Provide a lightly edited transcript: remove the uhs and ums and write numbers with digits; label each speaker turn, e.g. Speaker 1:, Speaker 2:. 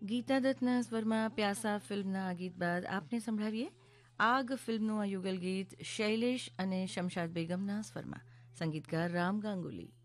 Speaker 1: ગીતા દત્તના સ્વરમાં પ્યાસા ફિલ્મના આ ગીત બાદ આપને સંભળાવીએ આગ ફિલ્મનું આ યુગલ ગીત શૈલેષ અને શમશાદ બેગમના સ્વરમાં, સંગીતકાર રામ ગાંગુલી.